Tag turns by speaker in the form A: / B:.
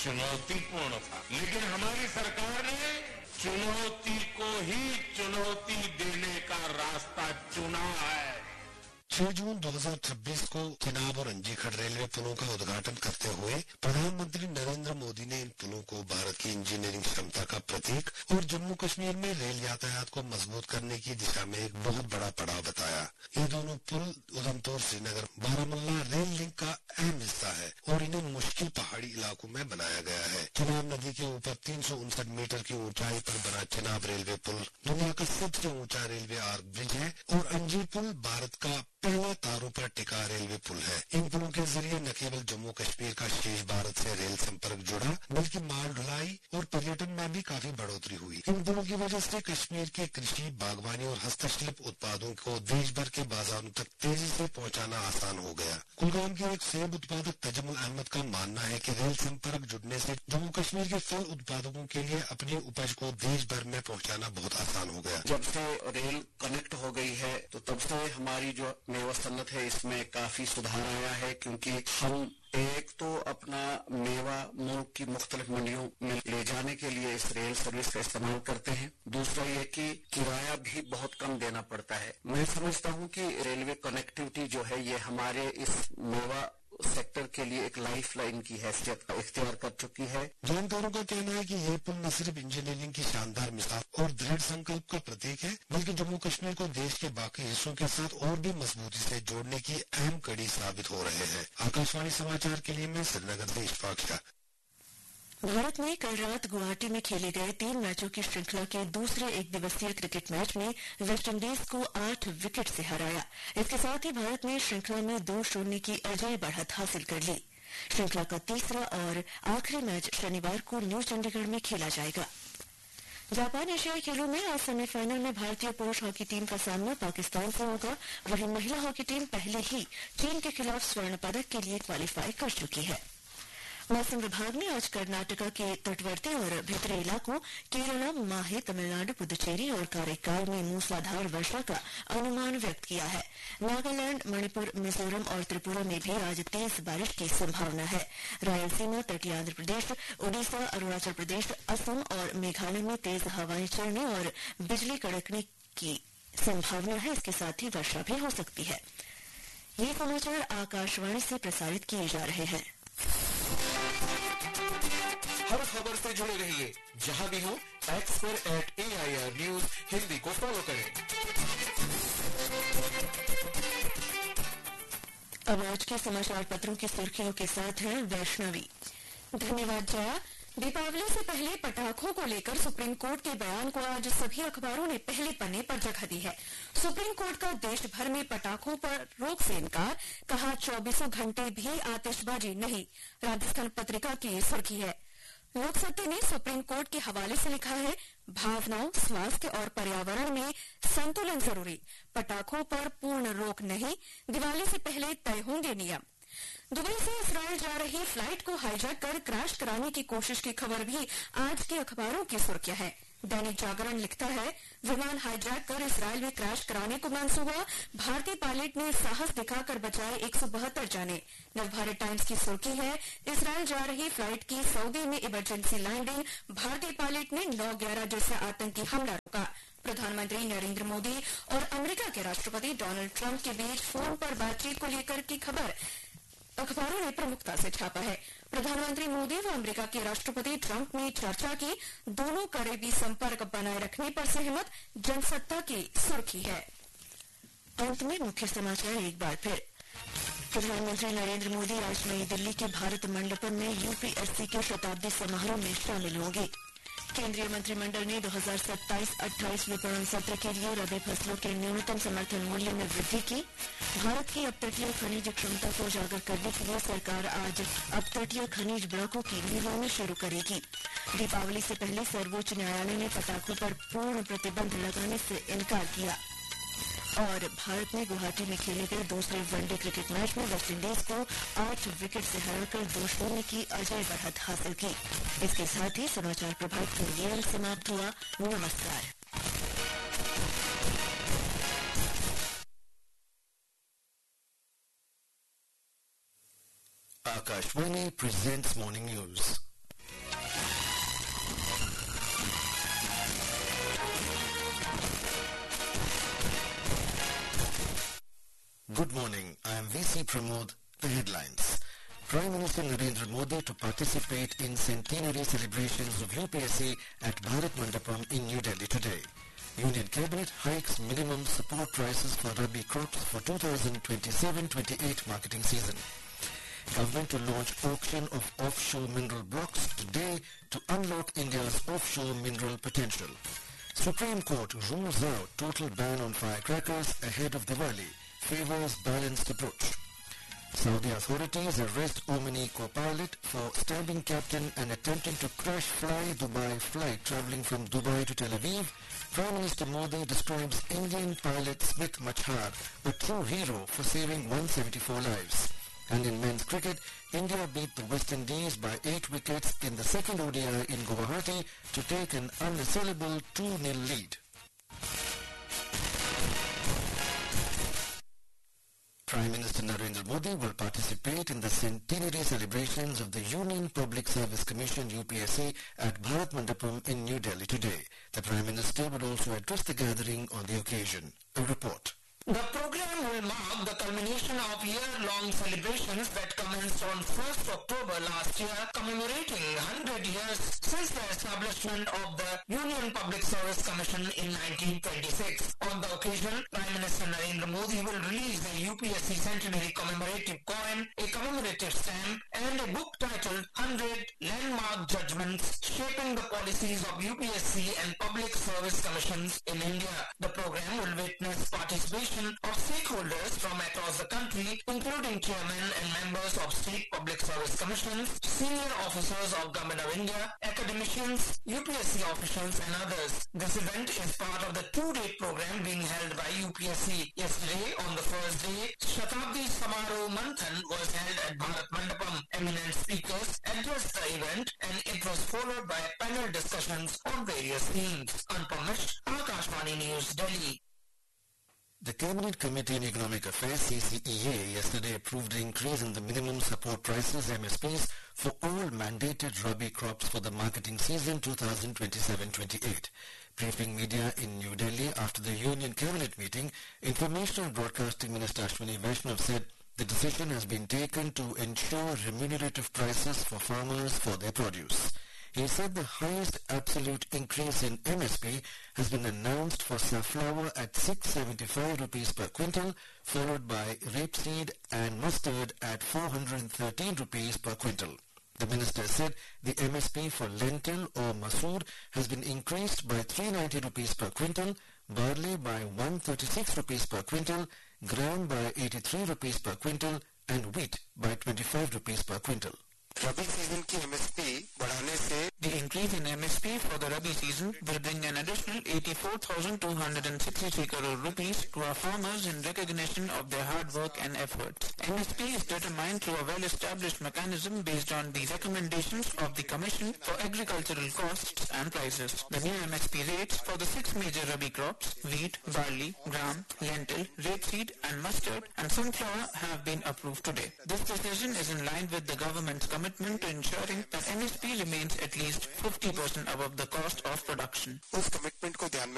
A: चुनौतीपूर्ण था, लेकिन हमारी सरकार ने चुनौती को ही चुनौती देने का रास्ता चुना है।
B: 6 जून 2026 को चिनाब और अंजीखड़ रेलवे पुलों का उद्घाटन करते हुए प्रधानमंत्री नरेंद्र मोदी ने इन पुलों को भारत की इंजीनियरिंग क्षमता का प्रतीक और जम्मू कश्मीर में रेल यातायात को मजबूत करने की दिशा में एक बहुत बड़ा पड़ाव बताया। ये दोनों पुल उधमपुर श्रीनगर बारामुल्ला रेल लिंक का अहम हिस्सा है और इन्हें मुश्किल पहाड़ी इलाकों में बनाया गया है। चिनाब नदी के ऊपर 359 मीटर की ऊंचाई पर बना चिनाब रेलवे पुल दुनिया का सबसे ऊंचा रेलवे आर्क ब्रिज है और अंजी पुल भारत का पहला तारों पर टिका रेलवे पुल है। इन पुलों के जरिए न केवल जम्मू कश्मीर का शेष भारत से रेल संपर्क जुड़ा, बल्कि माल ढुलाई और पर्यटन में भी काफी बढ़ोतरी हुई। इन पुलों की वजह से कश्मीर के कृषि, बागवानी और हस्तशिल्प उत्पादों को देश भर के बाजारों तक तेजी से पहुंचाना आसान हो गया। कुलगाम के एक सेब उत्पादक तजमुल अहमद का मानना है कि रेल संपर्क जुड़ने से जम्मू कश्मीर के फल उत्पादकों के लिए अपनी उपज को देश भर में पहुंचाना बहुत आसान हो गया।
C: जब से रेल कनेक्ट हो गई है तो तब से हमारी जो मेवा सन्नत है इसमें काफी सुधार आया है, क्योंकि हम एक तो अपना मेवा मुल्क की मुख्तलिफ मंडियों में ले जाने के लिए इस रेल सर्विस का इस्तेमाल करते हैं। दूसरा ये कि किराया भी बहुत कम देना पड़ता है। मैं समझता हूँ कि रेलवे कनेक्टिविटी जो है ये हमारे इस मेवा सेक्टर के लिए एक लाइफ लाइन की हैसियत इख्तियार कर चुकी है।
B: जानकारों का कहना है कि यह पुल न सिर्फ इंजीनियरिंग की शानदार मिसाल और दृढ़ संकल्प का प्रतीक है, बल्कि जम्मू कश्मीर को देश के बाकी हिस्सों के साथ और भी मजबूती से जोड़ने की अहम कड़ी साबित हो रहे हैं। आकाशवाणी समाचार के लिए मैं श्रीनगर से इशफाक शाह।
D: भारत ने कल रात गुवाहाटी में खेले गए 3 मैचों की श्रृंखला के दूसरे एक दिवसीय क्रिकेट मैच में वेस्टइंडीज को 8 विकेट से हराया। इसके साथ ही भारत ने श्रृंखला में 2-0 की अजय बढ़त हासिल कर ली। श्रृंखला का तीसरा और आखिरी मैच शनिवार को न्यू चंडीगढ़ में खेला जाएगा। जापान एशियाई खेलों में आज सेमीफाइनल में भारतीय पुरुष हॉकी टीम का सामना पाकिस्तान से होगा। वहीं महिला हॉकी टीम पहले ही चीन के खिलाफ स्वर्ण पदक के लिए क्वालीफाई कर चुकी है। मौसम विभाग ने आज कर्नाटका के तटवर्ती और भीतरी इलाकों केरल, माहे, तमिलनाडु, पुदुचेरी और काரைकाल में मूसलाधार वर्षा का अनुमान व्यक्त किया है। नागालैंड, मणिपुर, मिजोरम और त्रिपुरा में भी आज तेज बारिश की संभावना है। रायलसीमा, तटीय आंध्र प्रदेश, ओडिशा, अरुणाचल प्रदेश, असम और मेघालय में तेज हवाएं चलने और बिजली कड़कने की संभावना है। इसके साथ ही वर्षा भी हो सकती है। ये समाचार आकाशवाणी से प्रसारित किए जा रहे हैं।
E: हर खबर से जुड़े रहिए, जहां भी हो एक्स पर @AIR न्यूज हिंदी को फॉलो करें।
D: अब आज के समाचार पत्रों की सुर्खियों के साथ हैं वैष्णवी। धन्यवाद जया। दीपावली से पहले पटाखों को लेकर सुप्रीम कोर्ट के बयान को आज सभी अखबारों ने पहले पन्ने पर जगह दी है। सुप्रीम कोर्ट का देश भर में पटाखों पर रोक से इनकार, कहा 24 घंटे भी आतिशबाजी नहीं। राजस्थान पत्रिका की सुर्खी है। लोक सत्ता ने सुप्रीम कोर्ट के हवाले से लिखा है, भावनाओं, स्वास्थ्य और पर्यावरण में संतुलन जरूरी। पटाखों पर पूर्ण रोक नहीं, दिवाली से पहले तय होंगे नियम। दुबई से इस्राइल जा रही फ्लाइट को हाईजैक कर क्रैश कराने की कोशिश की खबर भी आज के अखबारों की सुर्खियां है। दैनिक जागरण लिखता है, विमान हाईजैक कर इस्राइल में क्रैश कराने को मंसूबा, भारतीय पायलट ने साहस दिखाकर बचाए 172 जाने। नवभारत टाइम्स की सुर्खी है, इस्राइल जा रही फ्लाइट की सऊदी में इमरजेंसी लैंडिंग, भारतीय पायलट ने 9/11 जैसा आतंकी हमला रोका। प्रधानमंत्री नरेंद्र मोदी और अमेरिका के राष्ट्रपति डोनाल्ड ट्रंप के बीच फोन पर बातचीत को लेकर की खबर अखबारों ने प्रमुखता से छापा है। प्रधानमंत्री मोदी व अमेरिका के राष्ट्रपति ट्रंप ने चर्चा की, दोनों करीबी संपर्क बनाए रखने पर सहमत। जनसत्ता की सुर्खी है। अंत में मुख्य समाचार एक बार फिर। प्रधानमंत्री नरेंद्र मोदी आज नई दिल्ली के भारत मंडपम में यूपीएससी के शताब्दी समारोह में शामिल होंगे। केंद्रीय मंत्रिमंडल ने 2027-28 विपणन सत्र के लिए रबी फसलों के न्यूनतम समर्थन मूल्य में वृद्धि की। भारत की अपतटीय खनिज क्षमता को उजागर करने के लिए सरकार आज अपतटीय खनिज ब्लॉकों की निर्माण शुरू करेगी। दीपावली से पहले सर्वोच्च न्यायालय ने पटाखों पर पूर्ण प्रतिबंध लगाने से इनकार किया। और भारत ने गुवाहाटी में खेले गए दूसरे वनडे क्रिकेट मैच में वेस्टइंडीज को 8 विकेट से हराकर 2-0 की अजय बढ़त हासिल की। इसके साथ ही समाचार प्रभात का ये अंक समाप्त हुआ। नमस्कार।
E: Akashvani presents morning news.
F: C. Pramod, the headlines. Prime Minister Narendra Modi to participate in centenary celebrations of UPSC at Bharat Mandapam in New Delhi today. Union Cabinet hikes minimum support prices for Rabi crops for 2027-28 marketing season. Government to launch auction of offshore mineral blocks today to unlock India's offshore mineral potential. Supreme Court rules out total ban on firecrackers ahead of Diwali, favors balanced approach. Saudi authorities arrest Omani co-pilot for stabbing captain and attempting to crash Fly Dubai flight travelling from Dubai to Tel Aviv. Prime Minister Modi describes Indian pilot Smith Machhar a true hero for saving 174 lives. And in men's cricket, India beat the West Indies by 8 wickets in the second ODI in Guwahati to take an unassailable 2-0 lead. Prime Minister Narendra Modi will participate in the centenary celebrations of the Union Public Service Commission UPSC at Bharat Mandapam in New Delhi today. The Prime Minister will also address the gathering on the occasion. A report.
G: The program will mark the culmination of year-long celebrations that commenced on 1st October last year, commemorating 100 years since the establishment of the Union Public Service Commission in 1926. On the occasion, Prime Minister Narendra Modi will release the UPSC Centenary Commemorative Coin, a commemorative stamp, and a book titled 100 Landmark Judgments Shaping the Policies of UPSC and Public Service Commissions in India. The program will witness participation of stakeholders from across the country, including chairmen and members of state public service commissions, senior officers of Government of India, academicians, UPSC officials and others. This event is part of the 2-day program being held by UPSC. Yesterday, on the first day, Shatabdi Samaroh Manthan was held at Bharat Mandapam. Eminent speakers addressed the event and it was followed by panel discussions on various themes. Unpublished, Akashvani News, Delhi.
F: The Cabinet Committee on Economic Affairs CCEA yesterday approved an increase in the minimum support prices MSPs for all mandated Rabi crops for the marketing season 2027-28. Briefing media in New Delhi after the Union Cabinet meeting, Information and Broadcasting Minister Ashwini Vaishnav said the decision has been taken to ensure remunerative prices for farmers for their produce. He said the highest absolute increase in MSP has been announced for safflower at 675 rupees per quintal, followed by rapeseed and mustard at 413 rupees per quintal. The minister said the MSP for lentil or masood has been increased by 390 rupees per quintal, barley by 136 rupees per quintal, gram by 83 rupees per quintal, and wheat by 25 rupees per quintal.
H: Rabi season की MSP बढ़ाने से
G: The increase in MSP for the Rabi season will bring an additional 84,263 crore rupees to our farmers in recognition of their hard work and efforts. MSP is determined through a well-established mechanism based on the recommendations of the Commission for Agricultural Costs and Prices. The new MSP rates for the 6 major Rabi crops, wheat, barley, gram, lentil, rapeseed and mustard and sunflower have been approved today. This decision is in line with the government's commitment to ensuring that MSP remains at least 50% above the cost of production.
H: उस commitment को ध्यान में